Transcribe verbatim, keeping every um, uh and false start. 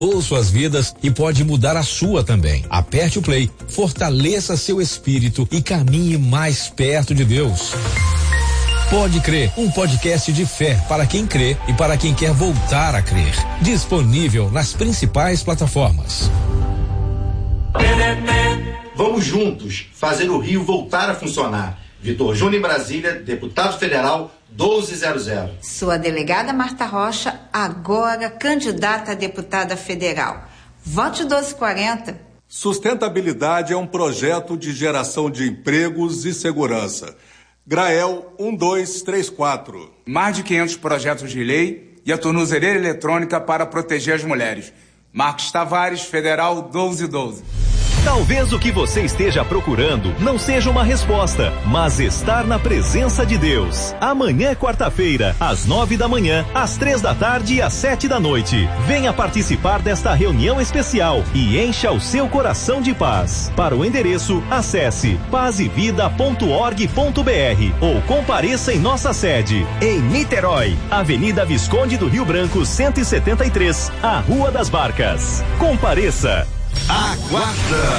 suas vidas e pode mudar a sua também. Aperte o play, fortaleça seu espírito e caminhe mais perto de Deus. Pode Crer, um podcast de fé para quem crê e para quem quer voltar a crer. Disponível nas principais plataformas. Vamos juntos fazer o Rio voltar a funcionar. Vitor Júnior em Brasília, deputado federal doze zero zero. Sua delegada Marta Rocha, agora candidata a deputada federal. Vote doze quarenta. Sustentabilidade é um projeto de geração de empregos e segurança. Grael um dois três quatro. Mais de quinhentos projetos de lei e a tornozeleira eletrônica para proteger as mulheres. Marcos Tavares, federal doze doze. Talvez o que você esteja procurando não seja uma resposta, mas estar na presença de Deus. Amanhã é quarta-feira, às nove da manhã, às três da tarde e às sete da noite. Venha participar desta reunião especial e encha o seu coração de paz. Para o endereço, acesse paz e vida ponto org ponto br ou compareça em nossa sede, em Niterói, Avenida Visconde do Rio Branco, cento e setenta e três, a Rua das Barcas. Compareça. Aguarda!